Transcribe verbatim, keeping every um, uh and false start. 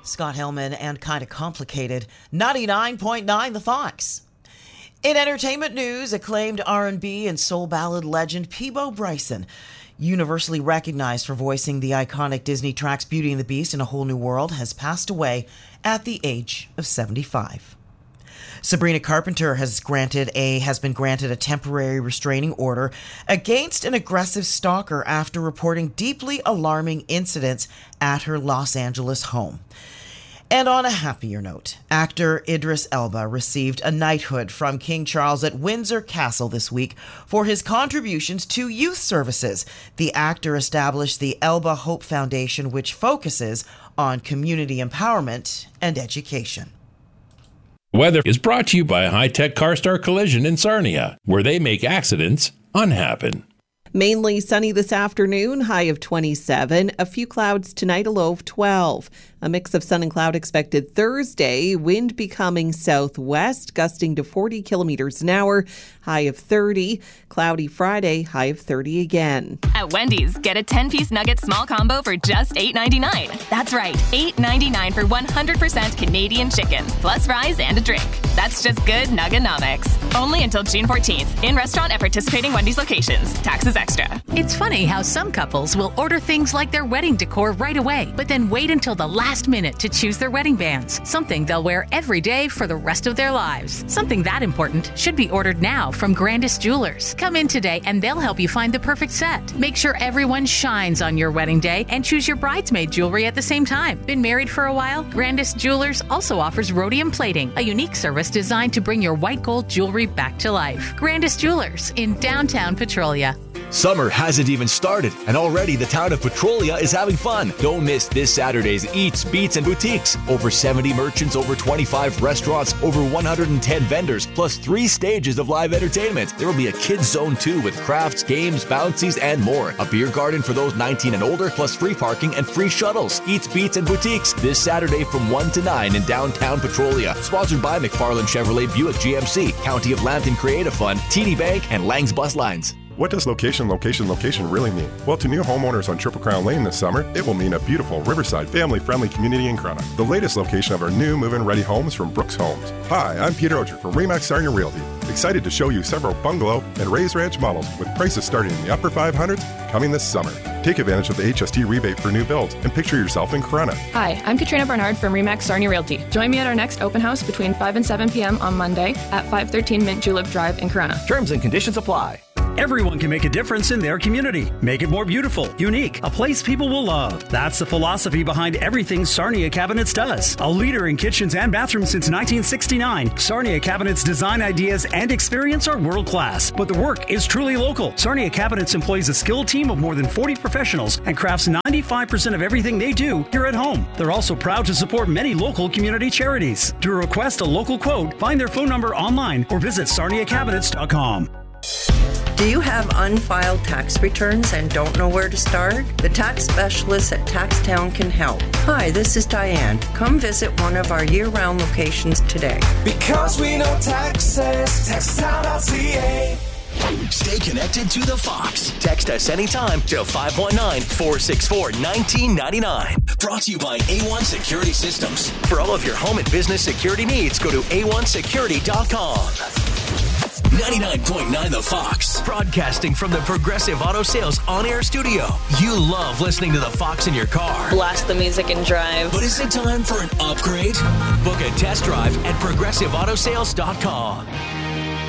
Scott Hellman and Kinda Complicated. ninety-nine point nine The Fox. In entertainment news, acclaimed R and B and soul ballad legend Peabo Bryson, universally recognized for voicing the iconic Disney tracks Beauty and the Beast and A Whole New World, has passed away at the age of seventy-five. Sabrina Carpenter has granted a has been granted a temporary restraining order against an aggressive stalker after reporting deeply alarming incidents at her Los Angeles home. And on a happier note, actor Idris Elba received a knighthood from King Charles at Windsor Castle this week for his contributions to youth services. The actor established the Elba Hope Foundation, which focuses on community empowerment and education. Weather is brought to you by High Tech CarStar Collision in Sarnia, where they make accidents unhappen. Mainly sunny this afternoon, high of twenty-seven. A few clouds tonight, a low of twelve. A mix of sun and cloud expected Thursday. Wind becoming southwest, gusting to forty kilometers an hour, high of thirty. Cloudy Friday, high of thirty again. At Wendy's, get a ten-piece nugget small combo for just eight ninety-nine. That's right, eight ninety-nine for one hundred percent Canadian chicken, plus fries and a drink. That's just good Nugganomics. Only until June fourteenth. In restaurant at participating Wendy's locations. Taxes extra. It's funny how some couples will order things like their wedding decor right away, but then wait until the last minute to choose their wedding bands. Something they'll wear every day for the rest of their lives. Something that important should be ordered now from Grandis Jewelers. Come in today and they'll help you find the perfect set. Make sure everyone shines on your wedding day and choose your bridesmaid jewelry at the same time. Been married for a while? Grandis Jewelers also offers rhodium plating, a unique service designed to bring your white gold jewelry back to life. Grandis Jewelers in downtown Petrolia. Summer hasn't even started, and already the town of Petrolia is having fun. Don't miss this Saturday's Eats, Beats, and Boutiques. Over seventy merchants, over twenty-five restaurants, over one hundred ten vendors, plus three stages of live entertainment. There will be a kids zone too with crafts, games, bouncies, and more. A beer garden for those nineteen and older, plus free parking and free shuttles. Eats, Beats, and Boutiques this Saturday from one to nine in downtown Petrolia. Sponsored by McFarland Chevrolet Buick G M C, County of Lambton Creative Fund, T D Bank, and Lang's Bus Lines. What does location, location, location really mean? Well, to new homeowners on Triple Crown Lane this summer, it will mean a beautiful riverside, family-friendly community in Corunna. The latest location of our new move-in ready homes from Brooks Homes. Hi, I'm Peter Oger from Remax Sarnia Realty. Excited to show you several bungalow and raised ranch models with prices starting in the upper five hundreds coming this summer. Take advantage of the H S T rebate for new builds and picture yourself in Corunna. Hi, I'm Katrina Bernard from Remax Sarnia Realty. Join me at our next open house between five and seven p.m. on Monday at five thirteen Mint Julep Drive in Corunna. Terms and conditions apply. Everyone can make a difference in their community. Make it more beautiful, unique, a place people will love. That's the philosophy behind everything Sarnia Cabinets does. A leader in kitchens and bathrooms since nineteen sixty-nine, Sarnia Cabinets' design ideas and experience are world-class, but the work is truly local. Sarnia Cabinets employs a skilled team of more than forty professionals and crafts ninety-five percent of everything they do here at home. They're also proud to support many local community charities. To request a local quote, find their phone number online or visit sarnia cabinets dot com. Do you have unfiled tax returns and don't know where to start? The tax specialists at TaxTown can help. Hi, this is Diane. Come visit one of our year-round locations today. Because we know taxes, tax town dot c a. Stay connected to the Fox. Text us anytime to five one nine, four six four, one nine nine nine. Brought to you by A one Security Systems. For all of your home and business security needs, go to a one security dot com. ninety-nine point nine The Fox. Broadcasting from the Progressive Auto Sales on-air studio. You love listening to The Fox in your car. Blast the music and drive. But is it time for an upgrade? Book a test drive at progressive auto sales dot com.